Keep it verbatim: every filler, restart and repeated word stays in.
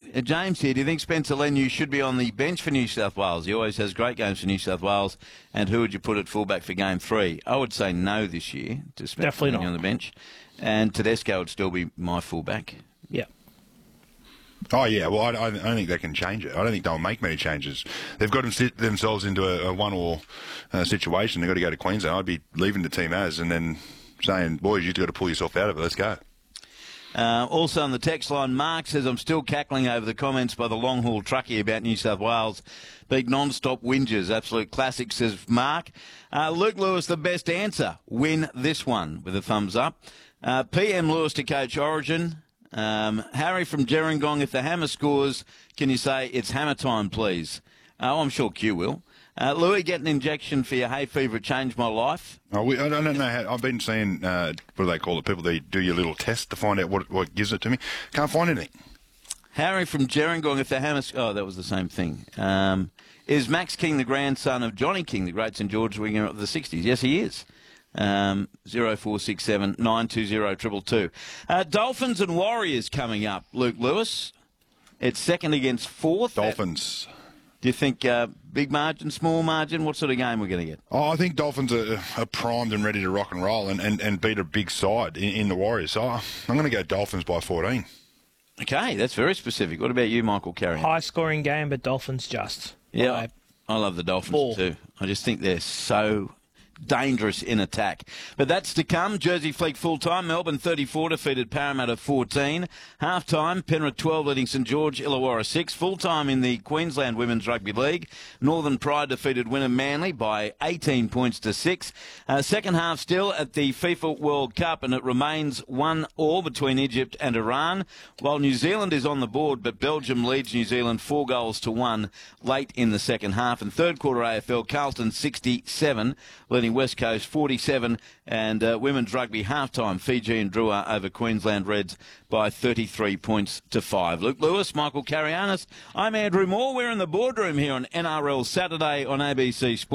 Uh, James here. Do you think Spencer Leniu should be on the bench for New South Wales? He always has great games for New South Wales. And who would you put at fullback for game three? I would say no this year to Spencer Definitely Leniu not. on the bench. And Tedesco would still be my fullback. Yeah. Oh, yeah. Well, I, I don't think they can change it. I don't think they'll make many changes. They've got them sit themselves into a, a one-all uh, situation. They've got to go to Queensland. I'd be leaving the team as and then saying, boys, you've got to pull yourself out of it. Let's go. Uh, also on the text line, Mark says, I'm still cackling over the comments by the long-haul truckie about New South Wales. Big non-stop whingers. Absolute classic, says Mark. Uh, Luke Lewis, the best answer. Win this one with a thumbs up. Uh, P M Lewis to coach Origin. Um, Harry from Gerringong, if the Hammer scores, can you say it's hammer time, please? Oh, I'm sure Q will. Uh, Louis, get an injection for your hay fever. It changed my life. Oh, we, I don't know how. I've been seeing, uh, what do they call it? People, they do your little test to find out what, what gives it to me. Can't find anything. Harry from Gerringong, if the Hammer... Oh, that was the same thing. Um, is Max King the grandson of Johnny King, the great St George winger of the sixties? Yes, he is. Um, zero four six seven nine two zero two two two. Uh, Dolphins and Warriors coming up, Luke Lewis. It's second against fourth. Dolphins. Do you think uh, big margin, small margin? What sort of game we're going to get? Oh, I think Dolphins are, are primed and ready to rock and roll and, and, and beat a big side in, in the Warriors. So I'm going to go Dolphins by fourteen. Okay, that's very specific. What about you, Michael Carrion? High-scoring game, but Dolphins just. Yeah, By I love the Dolphins four. too. I just think they're so dangerous in attack. But that's to come. Jersey Fleet full-time. Melbourne thirty-four defeated Parramatta fourteen. Half-time, Penrith twelve leading St George, Illawarra six. Full-time in the Queensland Women's Rugby League. Northern Pride defeated Wynnum Manly by eighteen points to six. Uh, second half still at the FIFA World Cup, and it remains one all between Egypt and Iran, while New Zealand is on the board, but Belgium leads New Zealand four goals to one late in the second half. And third quarter A F L, Carlton sixty-seven, leading West Coast forty-seven, and uh, women's rugby half-time, Fiji and Drua over Queensland Reds by thirty-three points to five. Luke Lewis, Michael Carrianis, I'm Andrew Moore. We're in the boardroom here on N R L Saturday on A B C Sports.